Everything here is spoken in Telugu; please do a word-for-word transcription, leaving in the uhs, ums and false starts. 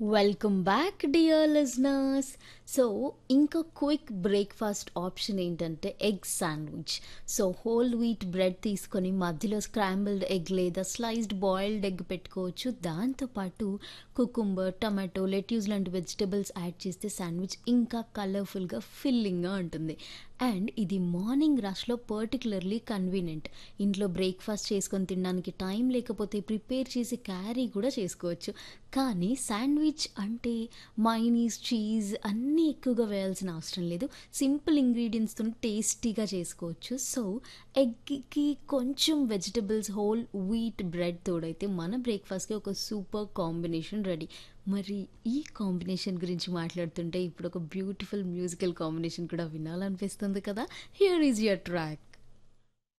Welcome back dear listeners. So ఇంకా క్విక్ బ్రేక్ఫాస్ట్ ఆప్షన్ ఏంటంటే egg sandwich. So whole wheat bread తీసుకొని మధ్యలో స్క్రాంబుల్డ్ ఎగ్ లేదా స్లైస్డ్ బాయిల్డ్ ఎగ్ పెట్టుకోవచ్చు. దాంతోపాటు కుకుంబర్, టమాటో, లెట్యూస్ లాంటి వెజిటబుల్స్ యాడ్ చేస్తే శాండ్విచ్ ఇంకా కలర్ఫుల్గా ఫిల్లింగ్గా ఉంటుంది. అండ్ ఇది మార్నింగ్ రష్లో పర్టికులర్లీ కన్వీనియంట్. ఇంట్లో బ్రేక్ఫాస్ట్ చేసుకొని తినడానికి టైం లేకపోతే ప్రిపేర్ చేసి క్యారీ కూడా చేసుకోవచ్చు. కానీ శాండ్విచ్ అంటే మైనీస్, చీజ్ అన్నీ ఎక్కువగా వేయాల్సిన అవసరం లేదు. సింపుల్ ఇంగ్రీడియంట్స్తో టేస్టీగా చేసుకోవచ్చు. సో ఎగ్కి కొంచెం వెజిటబుల్స్, హోల్ వీట్ బ్రెడ్ తోడైతే మన బ్రేక్ఫాస్ట్కి ఒక సూపర్ కాంబినేషన్ రెడీ. మరి ఈ కాంబినేషన్ గురించి మాట్లాడుతుంటే ఇప్పుడు ఒక బ్యూటిఫుల్ మ్యూజికల్ కాంబినేషన్ కూడా వినాలనిపిస్తుంది కదా. Here is your track.